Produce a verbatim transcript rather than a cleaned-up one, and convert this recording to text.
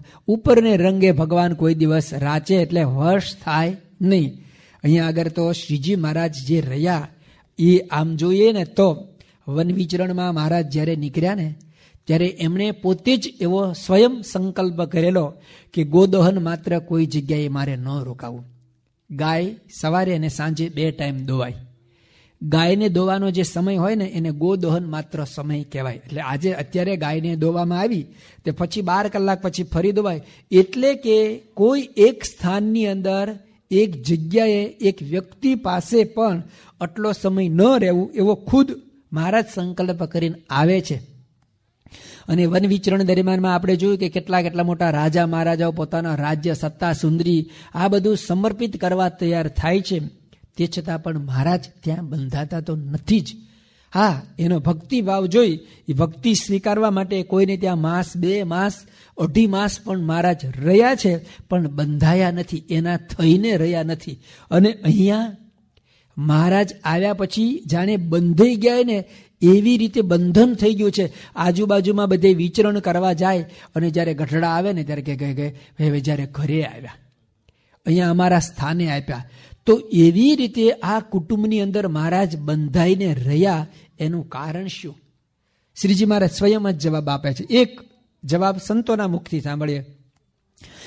ઉપરને રંગે ભગવાન કોઈ દિવસ રાચે એટલે વશ થાય નહીં. અહીંયા આગળ તો શ્રીજી મહારાજ જે રહ્યા એ આમ જોઈએ ને તો વન વિચરણમાં મહારાજ જ્યારે નીકળ્યા ને ત્યારે એમણે પોતે જ એવો સ્વયં સંકલ્પ કરેલો કે ગોદોહન માત્ર કોઈ જગ્યાએ મારે ન રોકાવું. ગાય સવારે અને સાંજે બે ટાઈમ દોવાય. ગાયને દોવાનો જે સમય હોય ને એને ગોદોહન માત્ર સમય કહેવાય. એટલે આજે અત્યારે ગાયને દોવામાં આવી તે પછી બાર કલાક પછી ફરી દોવાય. એટલે કે કોઈ એક સ્થાનની અંદર એક જગ્યાએ એક વ્યક્તિ પાસે પણ આટલો સમય ન રહેવું એવો ખુદ મહારાજ સંકલ્પ કરીને આવે છે. અને વન વિચરણ દરમિયાનમાં આપણે જોયું કે કેટલા કેટલા મોટા રાજા મહારાજાઓ પોતાના રાજ્ય સત્તા સુંદરી આ બધું સમર્પિત કરવા તૈયાર થાય છે. તે છતાં પણ મહારાજ ત્યાં બંધાતા તો નથી જ. હા, એનો ભક્તિભાવ જોઈ એ ભક્તિ સ્વીકારવા માટે કોઈને ત્યાં માસ બે માસ અઢી માસ પણ મહારાજ રહ્યા છે પણ બંધાયા નથી, એના થઈને રહ્યા નથી. અને અહીંયા મહારાજ આવ્યા પછી જાણે બંધાઈ ગયા ને એવી રીતે બંધન થઈ ગયું છે. આજુબાજુમાં બધે વિચરણ કરવા જાય અને જ્યારે ગઢડા આવે ને ત્યારે કે ગયે હવે જ્યારે ઘરે આવ્યા, અહીંયા અમારા સ્થાને આપ્યા. તો એવી રીતે આ કુટુંબની અંદર મહારાજ બંધાઈને રહ્યા. એનું કારણ શું? શ્રીજી મહારાજ સ્વયં જ જવાબ આપે છે. એક જવાબ સંતોના મુખથી સાંભળીએ